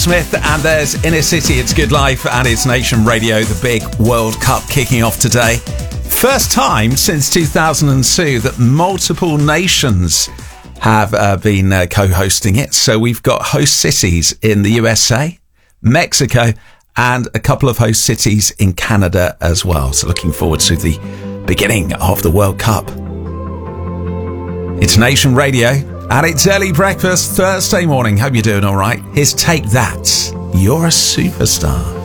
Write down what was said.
Smith, and there's Inner City, It's Good Life, and it's Nation Radio, the big World Cup kicking off today. First time since 2002 that multiple nations have been co-hosting it. So we've got host cities in the USA, Mexico, and a couple of host cities in Canada as well. So looking forward to the beginning of the World Cup. It's Nation Radio, and it's early breakfast Thursday morning. Hope you're doing all right. Here's Take That. You're a Superstar.